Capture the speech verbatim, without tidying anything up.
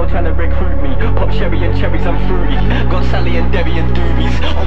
trying to recruit me. Pop sherry and cherries, I'm fruity. Got Sally and Debbie and doobies.